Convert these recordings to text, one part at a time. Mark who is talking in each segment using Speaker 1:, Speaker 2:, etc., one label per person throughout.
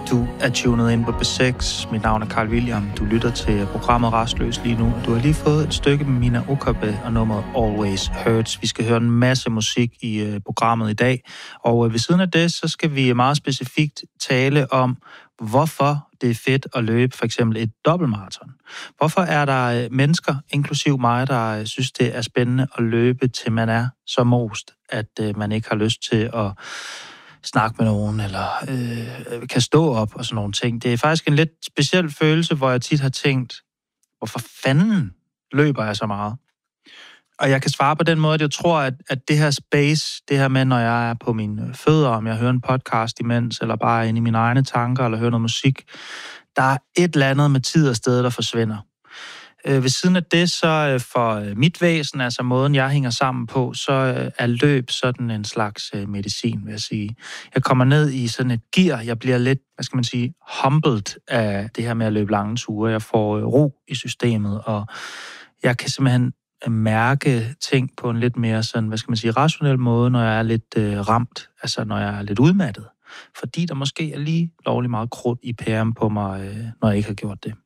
Speaker 1: Du er tunet ind på B6. Mit navn er Carl William. Du lytter til programmet Rastløs lige nu. Du har lige fået et stykke med Mina Okabe og nummeret Always Hurts. Vi skal høre en masse musik i programmet i dag. Og ved siden af det, så skal vi meget specifikt tale om, hvorfor det er fedt at løbe for eksempel et dobbeltmaraton. Hvorfor er der mennesker, inklusiv mig, der synes, det er spændende at løbe, til man er så most, at man ikke har lyst til at snakke med nogen, eller kan stå op og sådan nogle ting. Det er faktisk en lidt speciel følelse, hvor jeg tit har tænkt, hvorfor fanden løber jeg så meget? Og jeg kan svare på den måde, at jeg tror, at det her space, det her med, når jeg er på mine fødder, om jeg hører en podcast imens, eller bare inde i mine egne tanker, eller hører noget musik, der er et eller andet med tid og sted, der forsvinder. Ved siden af det, så for mit væsen, altså måden, jeg hænger sammen på, så er løb sådan en slags medicin, vil jeg sige. Jeg kommer ned i sådan et gear, jeg bliver lidt, humbled af det her med at løbe lange ture. Jeg får ro i systemet, og jeg kan simpelthen mærke ting på en lidt mere sådan, rationel måde, når jeg er lidt ramt, altså når jeg er lidt udmattet. Fordi der måske er lige lovlig meget krudt i pæren på mig, når jeg ikke har gjort det.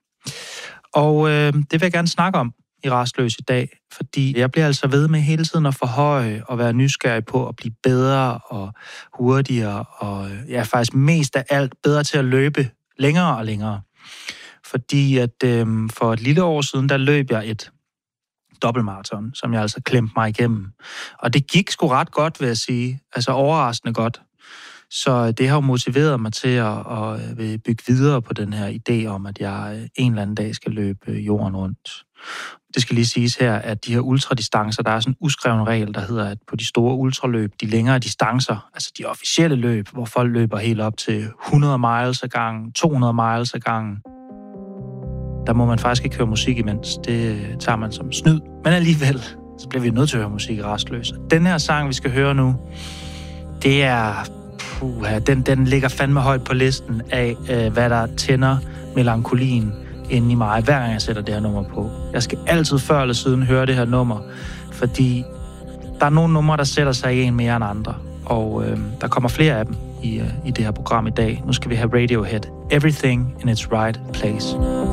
Speaker 1: Og det vil jeg gerne snakke om i Rastløs i dag, fordi jeg bliver altså ved med hele tiden at forhøje og være nysgerrig på at blive bedre og hurtigere, og jeg er faktisk mest af alt bedre til at løbe længere og længere. Fordi at for et lille år siden, der løb jeg et dobbeltmaraton, som jeg altså klemte mig igennem. Og det gik sgu ret godt, vil jeg sige. Altså overraskende godt. Så det har jo motiveret mig til at bygge videre på den her idé om, at jeg en eller anden dag skal løbe jorden rundt. Det skal lige siges her, at de her ultradistancer, der er sådan en uskreven regel, der hedder, at på de store ultraløb, de længere distancer, altså de officielle løb, hvor folk løber helt op til 100 miles ad gangen, 200 miles ad gangen, der må man faktisk ikke høre musik imens. Det tager man som snyd. Men alligevel, så bliver vi nødt til at høre musik rastløs. Den her sang, vi skal høre nu, det er... Den ligger fandme højt på listen af, hvad der tænder melankolien inde i mig, hver gang jeg sætter det her nummer på. Jeg skal altid før eller siden høre det her nummer, fordi der er nogle numre, der sætter sig i en mere end andre. Og der kommer flere af dem i det her program i dag. Nu skal vi have Radiohead. Everything in its right place.